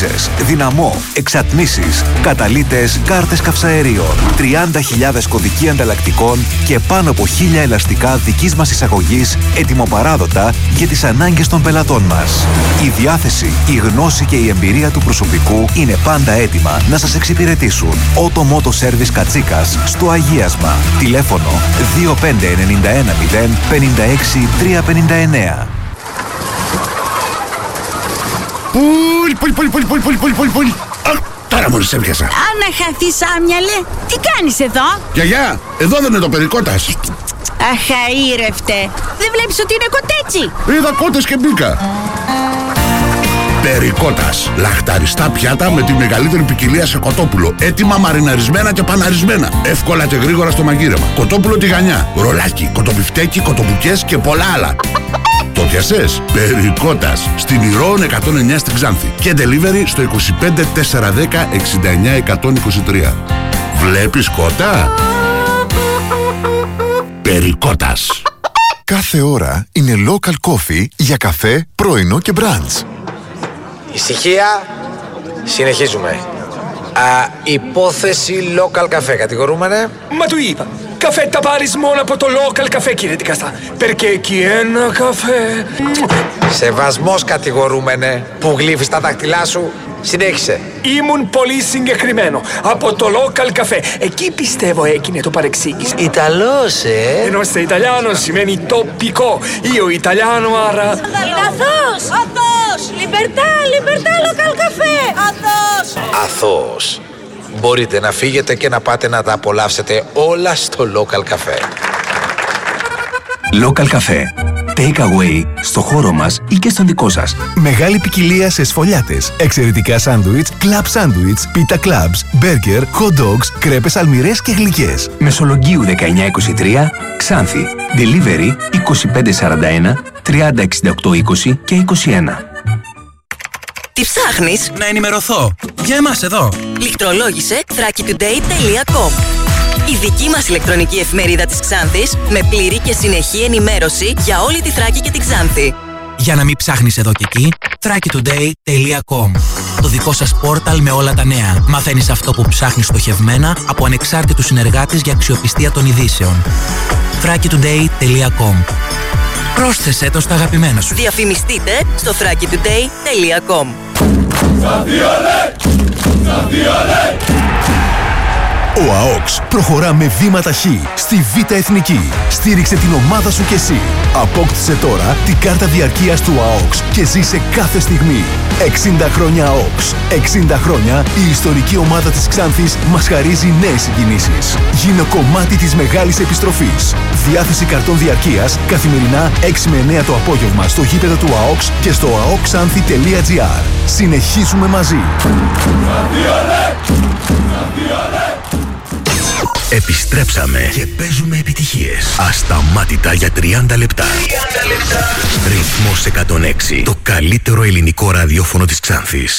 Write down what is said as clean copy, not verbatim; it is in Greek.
πρίζες, δυναμό, εξατμίσεις, καταλύτες, κάρτες καυσαερίων, 30.000 κωδικοί ανταλλακτικών και πάνω από 1.000 ελαστικά δικής μας εισαγωγής ετοιμοπαράδοτα για τις ανάγκες των πελατών μας. Η διάθεση, η γνώση και η εμπειρία του προσωπικού είναι πάντα έτοιμα να σας εξυπηρετήσουν. Auto Moto Service Κατσίκας στο Αγίασμα. Τηλέφωνο 25910 56 359. Πουλ. Τώρα μόλις έπιασα. Αναχαθείς άμυαλε. Τι κάνεις εδώ? Γιαγιά, εδώ δεν είναι το Περικότας. Αχαήρευτε. Δεν βλέπεις ότι είναι κοτέτσι? Είδα κότες και μπήκα. Περικότας. Λαχταριστά πιάτα με τη μεγαλύτερη ποικιλία σε κοτόπουλο. Έτοιμα μαριναρισμένα και παναρισμένα. Εύκολα και γρήγορα στο μαγείρεμα. Κοτόπουλο τηγανιά, ρολάκι, κοτοπιφτέκι, κοτομπουκές και πολλά άλλα. Το πιασες? Περικότας. Στην Ηρώων 109 στην Ξάνθη. Και delivery στο 25 410 69 123. Βλέπεις κότα? Περικότας. Κάθε ώρα είναι local coffee για καφέ, πρωινό και brunch. Ησυχία. Συνεχίζουμε. Υπόθεση local καφέ. Κατηγορούμενε. Μα του είπα. Caffè θα πάρεις μόνο από το local καφέ, κύριε δικαστά. Perché εκεί ένα καφέ. Σεβασμός, κατηγορούμενε, που γλύφεις τα δάχτυλά σου. Συνέχισε. Ήμουν πολύ συγκεκριμένο. Από το local καφέ. Εκεί πιστεύω έγινε το παρεξήγηση. Ιταλός, Ενώ σε Ιταλιάνο σημαίνει τοπικό. Io Italiano, άρα. Είναι αθώος! Αθώος! Λιμπερτά, local καφέ! Αθώος! Αθώος. Μπορείτε να φύγετε και να πάτε να τα απολαύσετε όλα στο local καφέ. Local καφέ. Take away στο χώρο μας ή και στον δικό σας. Μεγάλη ποικιλία σε σφολιάτες, εξαιρετικά σάντουιτς, κλαμπ σάντουιτς, πίτα κλαμπς, μπέργκερ, hot dogs, κρέπες αλμυρές και γλυκές. Μεσολογγίου 1923, Ξάνθη. Delivery 2541 3068 20 και 21. Τι ψάχνεις? Να ενημερωθώ. Για εμάς εδώ. Λιχτρολόγησε thrakitoday.com. Η δική μας ηλεκτρονική εφημερίδα της Ξάνθης με πλήρη και συνεχή ενημέρωση για όλη τη Θράκη και τη Ξάνθη. Για να μην ψάχνεις εδώ και εκεί, thrakitoday.com. Το δικό σας πόρταλ με όλα τα νέα. Μαθαίνεις αυτό που ψάχνεις στοχευμένα από ανεξάρτητους συνεργάτες για αξιοπιστία των ειδήσεων. thrakitoday.com. Πρόσθεσέ το στα αγαπημένα σου. Διαφημιστείτε στο thrakitoday.com. Ο ΑΟΚΣ προχωρά με βήμα ταχύ στη Β' Εθνική. Στήριξε την ομάδα σου κι εσύ. Απόκτησε τώρα την κάρτα διαρκείας του ΑΟΚΣ και ζήσε κάθε στιγμή. 60 χρόνια ΑΟΚΣ. 60 χρόνια η ιστορική ομάδα της Ξάνθης μας χαρίζει νέες συγκινήσεις. Γίνε κομμάτι της μεγάλης επιστροφής. Διάθεση καρτών διαρκείας καθημερινά 6 με 9 το απόγευμα στο γήπεδο του ΑΟΚΣ και στο aoxanthi.gr. Συνεχίζουμε μαζί. Επιστρέψαμε και παίζουμε επιτυχίες. Ασταμάτητα για 30 λεπτά. Ρυθμός 106. Το καλύτερο ελληνικό ραδιόφωνο της Ξάνθης.